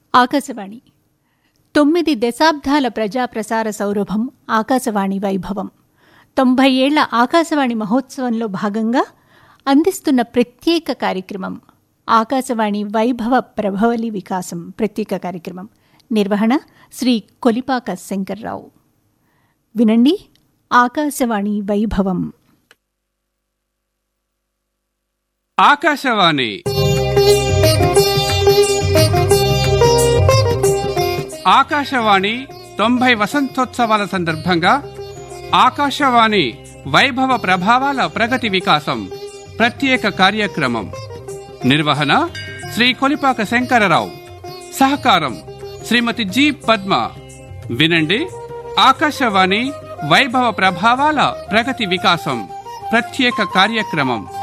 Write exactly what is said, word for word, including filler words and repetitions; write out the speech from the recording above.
ఆకాశవాణి తొమ్మిది దశాబ్దాల ప్రజాప్రసార సౌరభం ఆకాశవాణి వైభవం. తొంభై ఏళ్ల ఆకాశవాణి మహోత్సవంలో భాగంగా అందిస్తున్న ప్రత్యేక కార్యక్రమం ఆకాశవాణి వైభవ ప్రభవలి వికాసం ప్రత్యేక కార్యక్రమం. నిర్వహణ శ్రీ కొలిపాక శంకర్రావు. వినండి ఆకాశవాణి వైభవం. ఆకాశవాణి ఆకాశవాణి తొంభై వసంతోత్సవాల సందర్భంగా ఆకాశవాణి వైభవ ప్రభావాల ప్రగతి వికాసం ప్రత్యేక కార్యక్రమం. నిర్వహణ శ్రీ కొలిపాక శంకరరావు. సహకారం శ్రీమతి జి పద్మ. వినండి ఆకాశవాణి వైభవ ప్రభావాల ప్రగతి వికాసం ప్రత్యేక కార్యక్రమం.